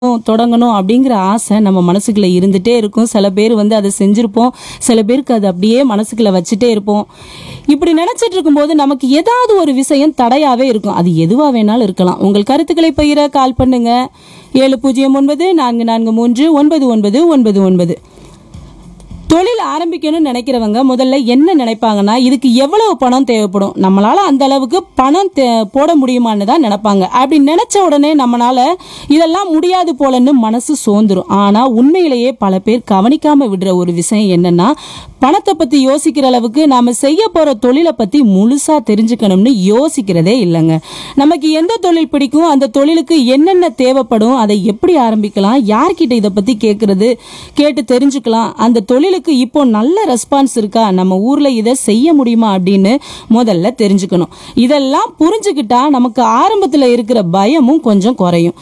தொடங்கணும் அப்படிங்கிற ஆசை நம்ம மனசுக்குள்ள இருந்துட்டே இருக்கும். சில பேர் வந்து அதை செஞ்சிருப்போம், சில பேருக்கு அது அப்படியே மனசுக்குள்ள வச்சுட்டே இருப்போம். இப்படி நினைச்சிட்டு இருக்கும்போது நமக்கு ஏதாவது ஒரு விஷயம் தடையாவே இருக்கும். அது எதுவா வேணாலும் இருக்கலாம். உங்கள் கருத்துக்களை பகிர கால் பண்ணுங்க. 700944399999. தொழில் ஆரம்பிக்கணும்னு நினைக்கிறவங்க முதல்ல என்ன நினைப்பாங்கன்னா, இதுக்கு எவ்வளவு பணம் தேவைப்படும், நம்மளால அந்த அளவுக்கு பணம் போட முடியுமான்னு தான் நினைப்பாங்க. அப்படி நினைச்ச உடனே நம்மளால இதெல்லாம் முடியாது போலன்னு மனசு சோர்ந்துரும். ஆனா உண்மையிலேயே பல பேர் கவனிக்காம விடுற ஒரு விஷயம் என்னன்னா, பணத்தை பத்தி யோசிக்கிற அளவுக்கு நாம செய்ய போற தொழிலை பத்தி முழுசா தெரிஞ்சுக்கணும்னு யோசிக்கிறதே இல்லைங்க. நமக்கு எந்த தொழில் பிடிக்கும், அந்த தொழிலுக்கு என்னென்ன தேவைப்படும், அதை எப்படி ஆரம்பிக்கலாம், யார்கிட்ட இதை பத்தி கேட்டு தெரிஞ்சுக்கலாம், அந்த தொழிலுக்கு இப்போ நல்ல ரெஸ்பான்ஸ் இருக்கா, நம்ம ஊர்ல இதை செய்ய முடியுமா அப்படின்னு முதல்ல தெரிஞ்சுக்கணும். இதெல்லாம் புரிஞ்சுக்கிட்டா நமக்கு ஆரம்பத்துல இருக்கிற பயமும் கொஞ்சம் குறையும்.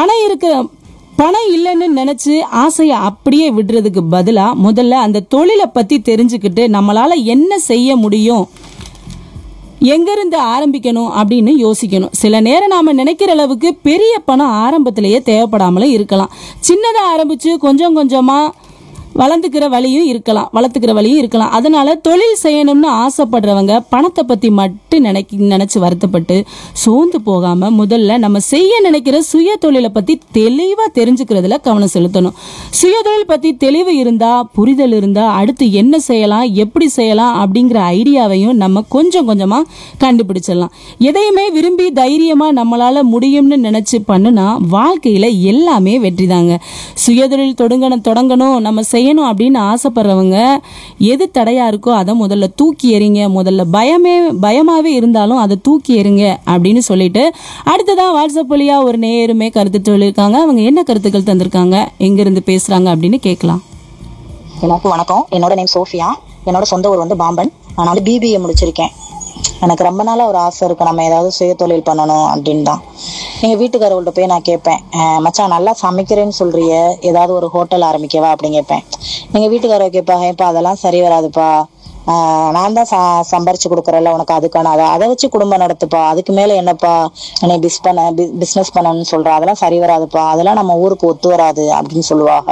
பணம் இல்லைன்னு நினைச்சு ஆசையை அப்படியே விடுறதுக்கு பதிலா முதல்ல அந்த தொழிலை பத்தி தெரிஞ்சுக்கிட்டு நம்மளால என்ன செய்ய முடியும், எங்கிருந்து ஆரம்பிக்கணும் அப்படின்னு யோசிக்கணும். சில நேரம் நாம நினைக்கிற அளவுக்கு பெரிய பணம் ஆரம்பத்திலேயே தேவைப்படாமலே இருக்கலாம். சின்னதா ஆரம்பிச்சு கொஞ்சம் கொஞ்சமா வளர்த்துக்கிற வழியும் இருக்கலாம். அதனால தொழில் செய்யணும்னு ஆசைப்படுறவங்க பணத்தை பத்தி மட்டும் நினைச்சு வருத்தப்பட்டு சோர்ந்து போகாம முதல்ல நம்ம செய்ய நினைக்கிற சுய தொழிலை பத்தி தெளிவா தெரிஞ்சுக்கிறதுல கவனம் செலுத்தணும். சுய தொழில் பத்தி தெளிவு இருந்தா, புரிதல் இருந்தா, அடுத்து என்ன செய்யலாம், எப்படி செய்யலாம் அப்படிங்கிற ஐடியாவையும் நம்ம கொஞ்சம் கொஞ்சமா கண்டுபிடிச்சிடலாம். எதையுமே விரும்பி தைரியமா நம்மளால முடியும்னு நினைச்சு பண்ணுனா வாழ்க்கையில எல்லாமே வெற்றிதாங்க. சுயதொழில் தொடங்கணும் நம்ம செய்யணும் அப்படின்னு ஆசைப்படுறவங்க எது தடையா இருக்கோ அதை முதல்ல தூக்கி எறிங்க. முதல்ல பயமாவே இருந்தாலும் அதை தூக்கி எறிங்க அப்படின்னு சொல்லிட்டு அடுத்ததான் வாட்ஸ்அப் வழியா ஒரு நேயருமே கருத்து சொல்லியிருக்காங்க. அவங்க என்ன கருத்துக்கள் தந்திருக்காங்க, எங்க இருந்து பேசுறாங்க அப்படின்னு கேட்கலாம். எனக்கு வணக்கம். என்னோட நேம் சோஃபியா. என்னோட சொந்த ஊர் வந்து பாம்பன். அதனால பிபிஏ முடிச்சிருக்கேன். எனக்கு ரொம்ப நாளா ஒரு ஆசை இருக்கு, நம்ம ஏதாவது சுய தொழில் பண்ணணும் அப்படின்னு தான். எங்க வீட்டுக்காரவள்கிட்ட போய் நான் கேட்பேன், மச்சான் நல்லா சமைக்கிறேன்னு சொல்றிய, ஏதாவது ஒரு ஹோட்டல் ஆரம்பிக்கவா அப்படின்னு கேட்பேன். எங்க வீட்டுக்காரவை கேட்பாங்க, இப்ப அதெல்லாம் சரி வராதுப்பா, நான் தான் சம்பாரிச்சு கொடுக்குறேன்ல உனக்கு, அதுக்கான அதை வச்சு குடும்பம் நடத்துப்பா, அதுக்கு மேல என்னப்பா என்னை பிஸ்னஸ் பண்ணணும்னு சொல்ற, அதெல்லாம் சரி வராதுப்பா, அதெல்லாம் நம்ம ஊருக்கு ஒத்து வராது அப்படின்னு சொல்லுவாங்க.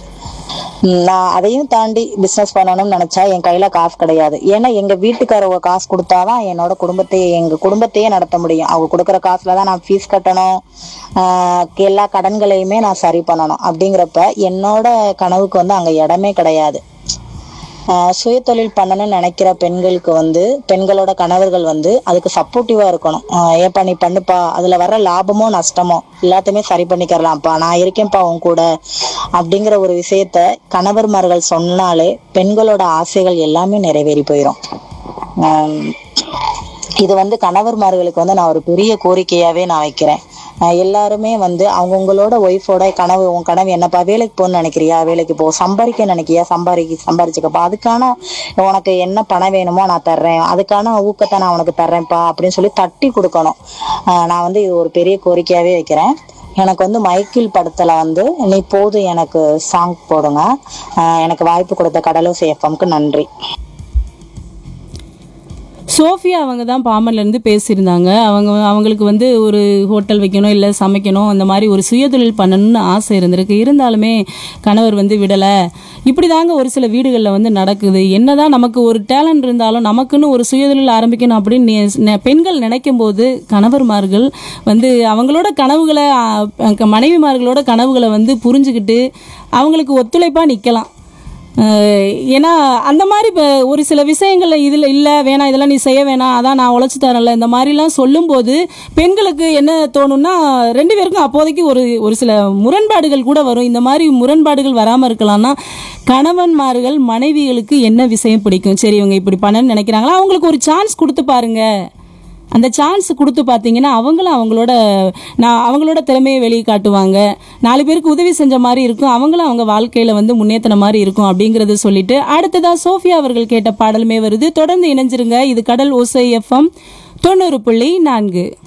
நான் அதையும் தாண்டி பிசினஸ் பண்ணணும்னு நினைச்சா என் கையில காசு கிடையாது. ஏன்னா எங்க வீட்டுக்காரவங்க காசு கொடுத்தாதான் எங்க குடும்பத்தையே நடத்த முடியும். அவங்க கொடுக்குற காசுலதான் நான் ஃபீஸ் கட்டணும், எல்லா கடன்களையுமே நான் சரி பண்ணணும். அப்படிங்கிறப்ப என்னோட கனவுக்கு வந்து அங்க இடமே கிடையாது. சுய தொழில் பண்ணணும்னு நினைக்கிற பெண்களோட கணவர்கள் வந்து அதுக்கு சப்போர்ட்டிவா இருக்கணும். ஏப்பா நீ பண்ணுப்பா, அதுல வர்ற லாபமோ நஷ்டமோ எல்லாத்தையுமே சரி பண்ணிக்கிறலாம்ப்பா, நான் இருக்கேன்ப்பா உன் கூட அப்படிங்கிற ஒரு விஷயத்த கணவர்மார்கள் சொன்னாலே பெண்களோட ஆசைகள் எல்லாமே நிறைவேறி போயிடும். இது வந்து கணவர்மார்களுக்கு வந்து நான் ஒரு பெரிய கோரிக்கையாவே நான் வைக்கிறேன். எல்லாருமே வந்து அவங்கவுங்களோட ஒய்ஃபோட உன் கனவு என்னப்பா, வேலைக்கு போகணும்னு நினைக்கிறியா, வேலைக்கு போ, சம்பாதிக்க நினைக்கிறியா, சம்பாரிச்சுக்கப்பா, அதுக்கான உனக்கு என்ன பணம் வேணுமோ நான் தர்றேன், அதுக்கான ஊக்கத்தை நான் உனக்கு தர்றேன்ப்பா அப்படின்னு சொல்லி தட்டி கொடுக்கணும். நான் வந்து இது ஒரு பெரிய கோரிக்கையாவே வைக்கிறேன். எனக்கு வந்து மைக்கேல் படத்துல வந்து நீ போது எனக்கு சாங் போடுங்க. எனக்கு வாய்ப்பு கொடுத்த கடலோசை எஃப்எம்க்கு நன்றி. சோஃபியா அவங்க தான் பாமர்ல இருந்து பேசியிருந்தாங்க. அவங்களுக்கு வந்து ஒரு ஹோட்டல் வைக்கணும், இல்லை சமைக்கணும், அந்த மாதிரி ஒரு சுயதொழில் பண்ணணும்னு ஆசை இருந்திருக்கு. இருந்தாலுமே கணவர் வந்து விடலை. இப்படி தாங்க ஒரு சில வீடுகளில் வந்து நடக்குது. என்னதான் நமக்கு ஒரு டேலண்ட் இருந்தாலும் நமக்குன்னு ஒரு சுயதொழில் ஆரம்பிக்கணும் அப்படின்னு பெண்கள் நினைக்கும் போது கணவர்மார்கள் வந்து அவங்களோட கனவுகளை, மனைவிமார்களோட கனவுகளை வந்து புரிஞ்சுக்கிட்டு அவங்களுக்கு ஒத்துழைப்பாக நிற்கலாம். ஏன்னா அந்த மாதிரி ஒரு சில விஷயங்கள்ல இதில் இல்லை வேணாம், இதெல்லாம் நீ செய்ய வேணாம், அதான் நான் உழைச்சி தரேன்ல, இந்த மாதிரிலாம் சொல்லும்போது பெண்களுக்கு என்ன தோணும்னா, ரெண்டு பேருக்கும் அப்போதைக்கு ஒரு சில முரண்பாடுகள் கூட வரும். இந்த மாதிரி முரண்பாடுகள் வராமல் இருக்கலாம்னா கணவன்மார்கள் மனைவிகளுக்கு என்ன விஷயம் பிடிக்கும், சரி இவங்க இப்படி பண்ணணும்னு நினைக்கிறாங்களா, அவங்களுக்கு ஒரு சான்ஸ் கொடுத்து பாருங்க. அந்த சான்ஸ் கொடுத்து பார்த்தீங்கன்னா அவங்களும் அவங்களோட திறமையை வெளியே காட்டுவாங்க, 4 பேருக்கு உதவி செஞ்ச மாதிரி இருக்கும், அவங்களும் அவங்க வாழ்க்கையில வந்து முன்னேற்றின மாதிரி இருக்கும் அப்படிங்கறத சொல்லிட்டு அடுத்ததா சோஃபியா அவர்கள் கேட்ட பாடலுமே வருது. தொடர்ந்து இணைஞ்சிருங்க. இது கடல் ஓசை எஃப்எம் 90.4.